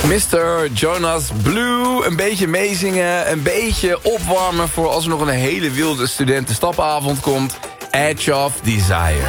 Mr. Jonas Blue, een beetje meezingen, een beetje opwarmen voor als er nog een hele wilde studentenstapavond komt. Edge of Desire.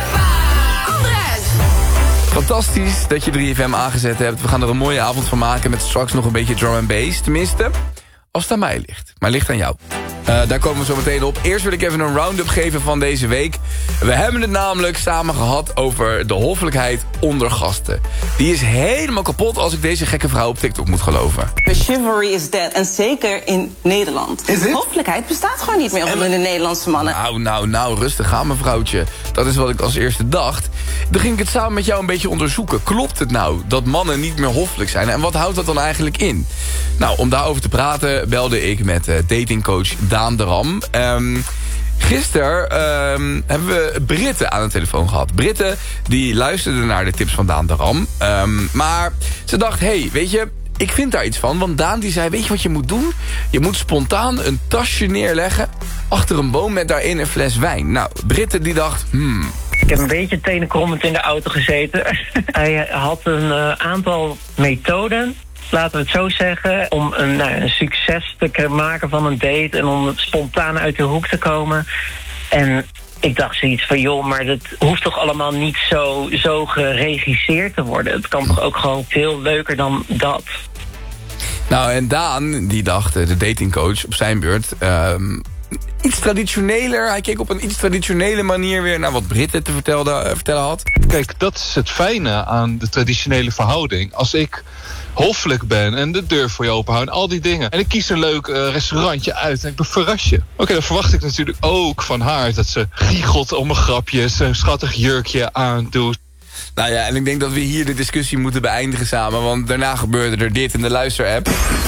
Fantastisch dat je 3FM aangezet hebt. We gaan er een mooie avond van maken met straks nog een beetje drum and bass. Tenminste, als het aan mij ligt. Maar ligt aan jou. Daar komen we zo meteen op. Eerst wil ik even een round-up geven van deze week. We hebben het namelijk samen gehad over de hoffelijkheid onder gasten. Die is helemaal kapot als ik deze gekke vrouw op TikTok moet geloven. Chivalry is dead. En zeker in Nederland. Hoffelijkheid bestaat gewoon niet meer onder de Nederlandse mannen. Nou, rustig aan mevrouwtje. Dat is wat ik als eerste dacht. Dan ging ik het samen met jou een beetje onderzoeken. Klopt het nou dat mannen niet meer hoffelijk zijn? En wat houdt dat dan eigenlijk in? Nou, om daarover te praten belde ik met datingcoach Daan de Ram. Gisteren hebben we Britte aan de telefoon gehad. Britte die luisterde naar de tips van Daan de Ram. Maar ze dacht, weet je, ik vind daar iets van. Want Daan die zei, weet je wat je moet doen? Je moet spontaan een tasje neerleggen achter een boom met daarin een fles wijn. Nou, Britte die dacht, Ik heb een beetje tenenkrommend in de auto gezeten. Hij had een aantal methoden, laten we het zo zeggen, om een succes te maken van een date en om spontaan uit de hoek te komen. En ik dacht zoiets van, joh, maar dat hoeft toch allemaal niet zo geregisseerd te worden. Het kan toch ook gewoon veel leuker dan dat. Nou, en Daan, die dacht, de datingcoach op zijn beurt, iets traditioneler. Hij keek op een iets traditionele manier weer naar wat Britte te vertellen had. Kijk, dat is het fijne aan de traditionele verhouding. Als ik hoffelijk ben en de deur voor je open hou en al die dingen. En ik kies een leuk restaurantje uit en ik verras je. Oké, dan verwacht ik natuurlijk ook van haar dat ze giechelt om een grapje, een schattig jurkje aandoet. Nou ja, en ik denk dat we hier de discussie moeten beëindigen samen, want daarna gebeurde er dit in de luisterapp.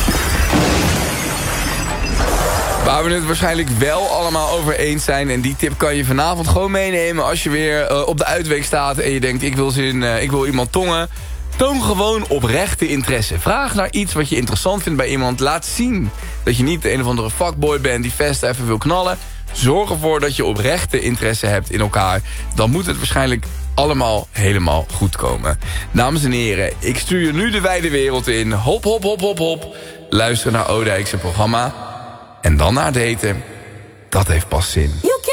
Waar we het waarschijnlijk wel allemaal over eens zijn. En die tip kan je vanavond gewoon meenemen als je weer op de uitweek staat en je denkt, ik wil iemand tongen. Toon gewoon oprechte interesse. Vraag naar iets wat je interessant vindt bij iemand. Laat zien dat je niet de een of andere fuckboy bent die vast even wil knallen. Zorg ervoor dat je oprechte interesse hebt in elkaar. Dan moet het waarschijnlijk allemaal helemaal goed komen. Dames en heren, ik stuur je nu de wijde wereld in. Hop, hop, hop, hop, hop. Luister naar Oudijk's programma. En dan naar daten. Dat heeft pas zin.